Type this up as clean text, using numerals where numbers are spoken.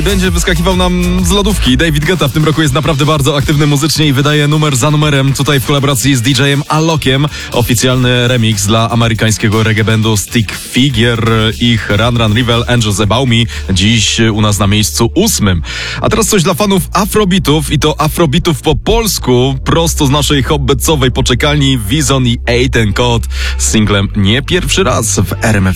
Będzie wyskakiwał nam z lodówki. David Guetta w tym roku jest naprawdę bardzo aktywny muzycznie i wydaje numer za numerem tutaj w kolaboracji z DJ-em Alokiem. Oficjalny remix dla amerykańskiego reggae bandu Stick Figure. Ich Run Run Rebel Angels About Me dziś u nas na miejscu 8. A teraz coś dla fanów afrobeatów i to afrobeatów po polsku. Prosto z naszej hobbycowej poczekalni Wizon i Eitan Code z singlem nie pierwszy raz w RMF.